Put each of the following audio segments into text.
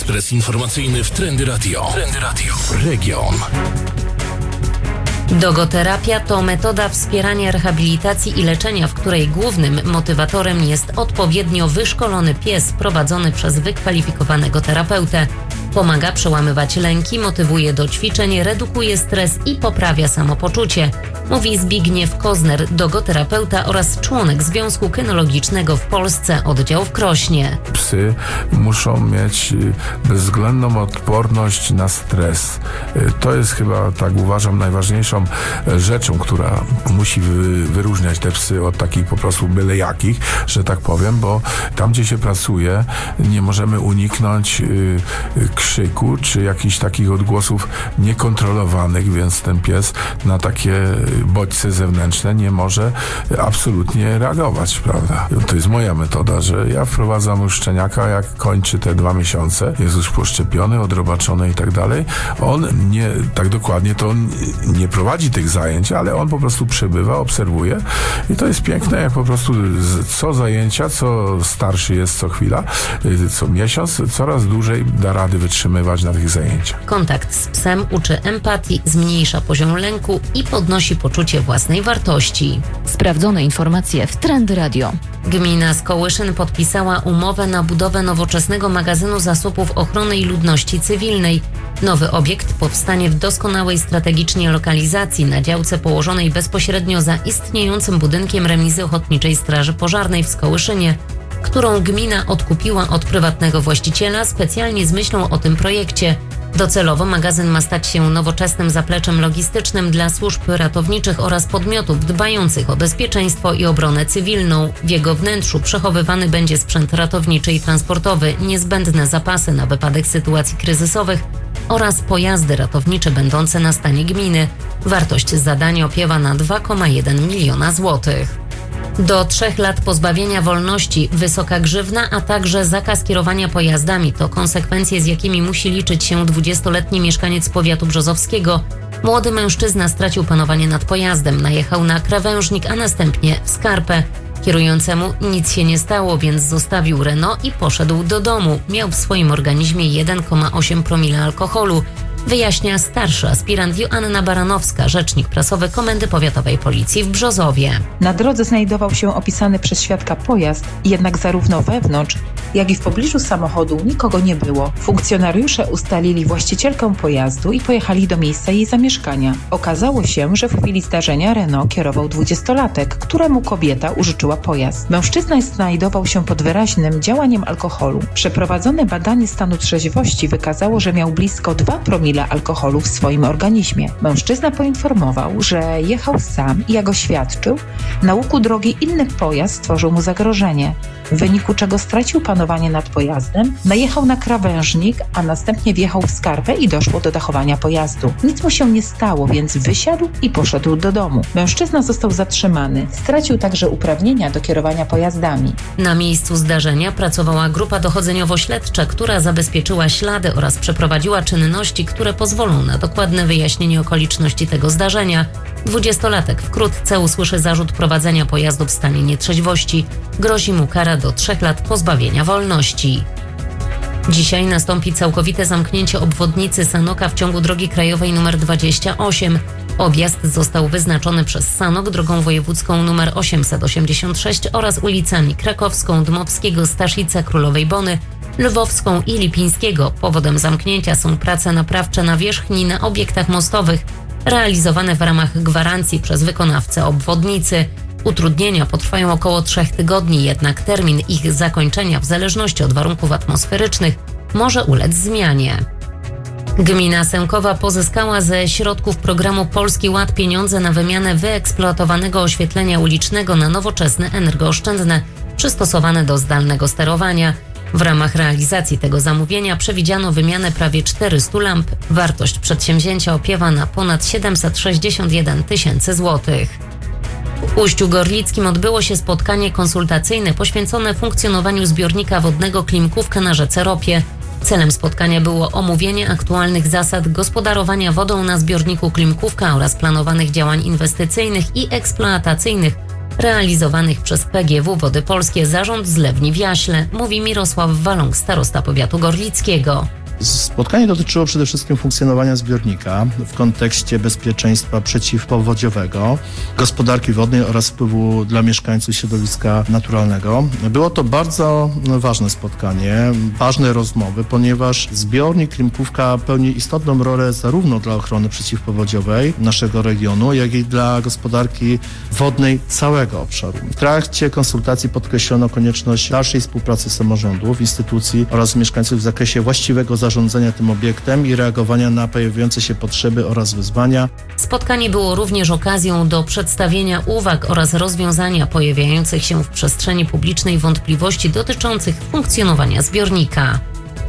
Ekspres informacyjny w Trendy Radio. Trendy Radio. Region. Dogoterapia to metoda wspierania rehabilitacji i leczenia, w której głównym motywatorem jest odpowiednio wyszkolony pies prowadzony przez wykwalifikowanego terapeutę. Pomaga przełamywać lęki, motywuje do ćwiczeń, redukuje stres i poprawia samopoczucie, mówi Zbigniew Kozner, dogoterapeuta oraz członek Związku Kynologicznego w Polsce, oddział w Krośnie. Psy muszą mieć bezwzględną odporność na stres. To jest chyba, tak uważam, najważniejszą rzeczą, która musi wyróżniać te psy od takich po prostu byle jakich, że tak powiem, bo tam, gdzie się pracuje, nie możemy uniknąć krzyku, czy jakichś takich odgłosów niekontrolowanych, więc ten pies na takie bodźce zewnętrzne nie może absolutnie reagować, prawda? To jest moja metoda, że ja wprowadzam już szczeniaka, jak kończy te 2 miesiące, jest już poszczepiony, odrobaczony i tak dalej. On nie, tak dokładnie, to on nie prowadzi tych zajęć, ale on po prostu przebywa, obserwuje i to jest piękne, jak po prostu co zajęcia, co starszy jest co chwila, co miesiąc, coraz dłużej da rady wytrzymywać na tych zajęciach. Kontakt z psem uczy empatii, zmniejsza poziom lęku i podnosi poczucie własnej wartości. Sprawdzone informacje w Trendy Radio. Gmina Skołyszyn podpisała umowę na budowę nowoczesnego magazynu zasobów ochrony i ludności cywilnej. Nowy obiekt powstanie w doskonałej strategicznie lokalizacji na działce położonej bezpośrednio za istniejącym budynkiem remizy Ochotniczej Straży Pożarnej w Skołyszynie, którą gmina odkupiła od prywatnego właściciela specjalnie z myślą o tym projekcie. Docelowo magazyn ma stać się nowoczesnym zapleczem logistycznym dla służb ratowniczych oraz podmiotów dbających o bezpieczeństwo i obronę cywilną. W jego wnętrzu przechowywany będzie sprzęt ratowniczy i transportowy, niezbędne zapasy na wypadek sytuacji kryzysowych oraz pojazdy ratownicze będące na stanie gminy. Wartość zadania opiewa na 2,1 miliona złotych. Do 3 lat pozbawienia wolności, wysoka grzywna, a także zakaz kierowania pojazdami to konsekwencje, z jakimi musi liczyć się 20-letni mieszkaniec powiatu brzozowskiego. Młody mężczyzna stracił panowanie nad pojazdem, najechał na krawężnik, a następnie w skarpę. Kierującemu nic się nie stało, więc zostawił Renault i poszedł do domu. Miał w swoim organizmie 1,8 promila alkoholu. Wyjaśnia starszy aspirant Joanna Baranowska, rzecznik prasowy Komendy Powiatowej Policji w Brzozowie. Na drodze znajdował się opisany przez świadka pojazd, jednak zarówno wewnątrz, jak i w pobliżu samochodu nikogo nie było. Funkcjonariusze ustalili właścicielkę pojazdu i pojechali do miejsca jej zamieszkania. Okazało się, że w chwili zdarzenia Renault kierował 20-latek, któremu kobieta użyczyła pojazd. Mężczyzna znajdował się pod wyraźnym działaniem alkoholu. Przeprowadzone badanie stanu trzeźwości wykazało, że miał blisko 2 promile alkoholu w swoim organizmie. Mężczyzna poinformował, że jechał sam i jak oświadczył, na łuku drogi inny pojazd stworzył mu zagrożenie, w wyniku czego stracił panowanie nad pojazdem, najechał na krawężnik, a następnie wjechał w skarpę i doszło do dachowania pojazdu. Nic mu się nie stało, więc wysiadł i poszedł do domu. Mężczyzna został zatrzymany. Stracił także uprawnienia do kierowania pojazdami. Na miejscu zdarzenia pracowała grupa dochodzeniowo-śledcza, która zabezpieczyła ślady oraz przeprowadziła czynności, które pozwolą na dokładne wyjaśnienie okoliczności tego zdarzenia. 20-latek wkrótce usłyszy zarzut prowadzenia pojazdu w stanie nietrzeźwości. Grozi mu kara do 3 lat pozbawienia wolności. Dzisiaj nastąpi całkowite zamknięcie obwodnicy Sanoka w ciągu drogi krajowej nr 28. Objazd został wyznaczony przez Sanok drogą wojewódzką nr 886 oraz ulicami Krakowską, Dmowskiego, Staszica, Królowej Bony, Lwowską i Lipińskiego. Powodem zamknięcia są prace naprawcze nawierzchni na obiektach mostowych, realizowane w ramach gwarancji przez wykonawcę obwodnicy. Utrudnienia potrwają około 3 tygodni, jednak termin ich zakończenia w zależności od warunków atmosferycznych może ulec zmianie. Gmina Sękowa pozyskała ze środków programu Polski Ład pieniądze na wymianę wyeksploatowanego oświetlenia ulicznego na nowoczesne, energooszczędne, przystosowane do zdalnego sterowania. W ramach realizacji tego zamówienia przewidziano wymianę prawie 400 lamp. Wartość przedsięwzięcia opiewa na ponad 761 tysięcy złotych. W Uściu Gorlickim odbyło się spotkanie konsultacyjne poświęcone funkcjonowaniu zbiornika wodnego Klimkówka na rzece Ropie. Celem spotkania było omówienie aktualnych zasad gospodarowania wodą na zbiorniku Klimkówka oraz planowanych działań inwestycyjnych i eksploatacyjnych realizowanych przez PGW Wody Polskie Zarząd Zlewni w Jaśle, mówi Mirosław Waląg, starosta powiatu gorlickiego. Spotkanie dotyczyło przede wszystkim funkcjonowania zbiornika w kontekście bezpieczeństwa przeciwpowodziowego, gospodarki wodnej oraz wpływu dla mieszkańców środowiska naturalnego. Było to bardzo ważne spotkanie, ważne rozmowy, ponieważ zbiornik Klimkówka pełni istotną rolę zarówno dla ochrony przeciwpowodziowej naszego regionu, jak i dla gospodarki wodnej całego obszaru. W trakcie konsultacji podkreślono konieczność dalszej współpracy samorządów, instytucji oraz mieszkańców w zakresie właściwego zarządzania tym obiektem i reagowania na pojawiające się potrzeby oraz wyzwania. Spotkanie było również okazją do przedstawienia uwag oraz rozwiązania pojawiających się w przestrzeni publicznej wątpliwości dotyczących funkcjonowania zbiornika.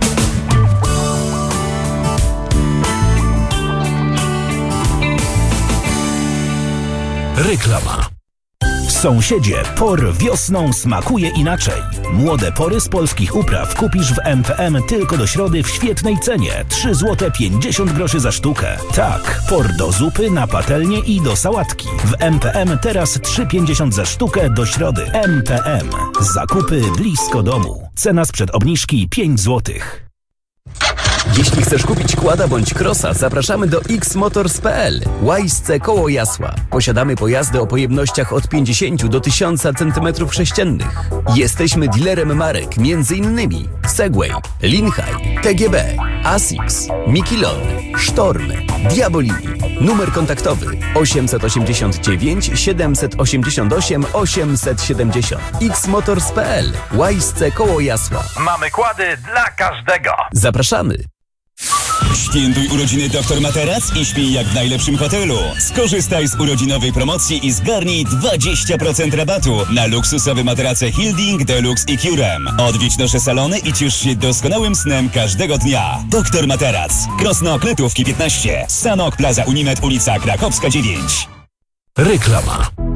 Reklama. Sąsiedzie, por wiosną smakuje inaczej. Młode pory z polskich upraw kupisz w MPM tylko do środy w świetnej cenie. 3 zł 50 groszy za sztukę. Tak, por do zupy, na patelnię i do sałatki. W MPM teraz 3,50 za sztukę do środy. MPM. Zakupy blisko domu. Cena sprzed obniżki 5 zł. Jeśli chcesz kupić quada bądź crossa, zapraszamy do xmotors.pl. Łajsce koło Jasła. Posiadamy pojazdy o pojemnościach od 50 do 1000 cm3. Jesteśmy dealerem marek m.in. Segway, Linhai, TGB, Asics, Mikilon, Sztorm, Diabolini. Numer kontaktowy 889 788 870. xmotors.pl. Łajsce koło Jasła. Mamy kłady dla każdego. Zapraszamy. Świętuj urodziny Dr Materac i śpij jak w najlepszym hotelu. Skorzystaj z urodzinowej promocji i zgarnij 20% rabatu na luksusowe materace Hilding, Deluxe i Curem. Odwiedź nasze salony i ciesz się doskonałym snem każdego dnia. Dr Materac. Krosno Kletówki 15. Sanok Plaza Unimed, ulica Krakowska 9. Reklama.